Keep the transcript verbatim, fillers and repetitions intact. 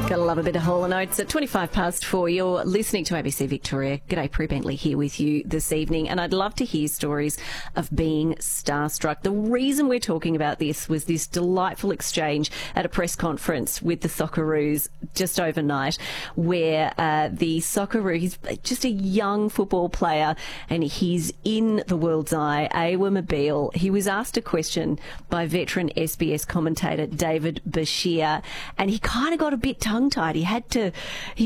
Gotta love a bit of Hall and Oates at twenty-five past four. You're listening to A B C Victoria. G'day, Prue Bentley here with you this evening, and I'd love to hear stories of being starstruck. The reason we're talking about this was this delightful exchange at a press conference with the Socceroos just overnight, where uh, the Socceroo, he's just a young football player, and he's in the world's eye, Awer Mabil. He was asked a question by veteran S B S commentator David Bashir, and he kind of got a bit tongue-tied. He had to, he